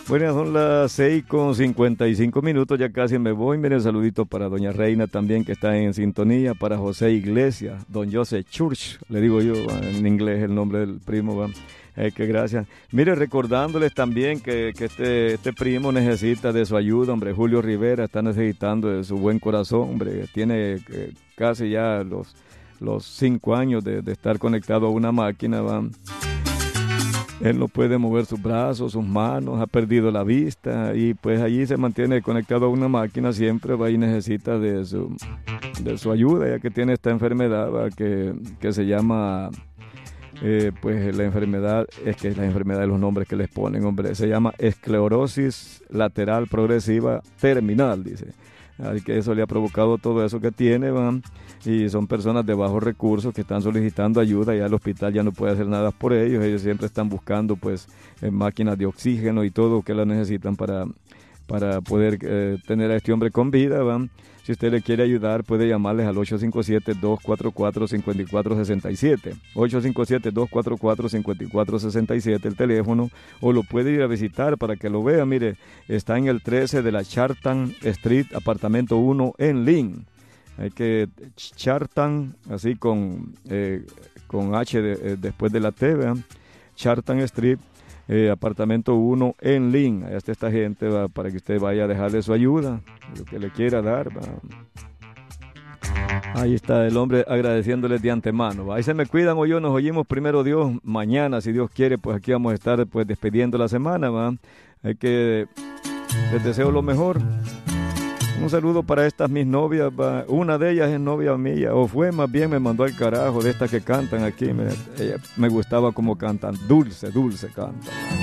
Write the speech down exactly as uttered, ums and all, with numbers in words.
Bueno, son las seis con cincuenta y cinco minutos, ya casi me voy. Miren, saludito para doña Reina también, que está en sintonía, para José Iglesias, don Joseph Church, le digo yo en inglés el nombre del primo, ¿va? Eh, que gracias. Mire, recordándoles también que, que este, este primo necesita de su ayuda, hombre. Julio Rivera está necesitando de su buen corazón, hombre. Tiene eh, casi ya los, los cinco años de, de estar conectado a una máquina, ¿va? Él no puede mover sus brazos, sus manos, ha perdido la vista y pues allí se mantiene conectado a una máquina siempre, va, y necesita de su, de su ayuda, ya que tiene esta enfermedad, va, que, que se llama, eh, pues la enfermedad, es que la enfermedad de los nombres que les ponen, hombre, se llama esclerosis lateral progresiva terminal, dice. Así que eso le ha provocado todo eso que tiene, van, y son personas de bajos recursos que están solicitando ayuda, ya el hospital ya no puede hacer nada por ellos, ellos siempre están buscando pues eh, máquinas de oxígeno y todo que la necesitan para, para poder eh, tener a este hombre con vida, van. Si usted le quiere ayudar, puede llamarles al ocho cinco siete, dos cuatro cuatro, cinco cuatro seis siete, ocho cinco siete, dos cuatro cuatro, cinco cuatro seis siete el teléfono, o lo puede ir a visitar para que lo vea. Mire, está en el trece de la Chartan Street, apartamento uno en Lynn. Hay que Chartan, así con, eh, con H de, eh, después de la T, ¿vean? Chartan Street, Eh, apartamento uno en Lynn. Allá está esta gente, va, para que usted vaya a dejarle su ayuda, lo que le quiera dar, va. Ahí está el hombre agradeciéndoles de antemano, va. Ahí se me cuidan, o yo nos oímos primero Dios mañana, si Dios quiere, pues aquí vamos a estar pues despidiendo la semana, va. Hay que, les deseo lo mejor. Un saludo para estas mis novias, va. Una de ellas es novia mía, o fue más bien, me mandó al carajo de estas que cantan aquí. Me, ella, me gustaba como cantan, dulce, dulce cantan.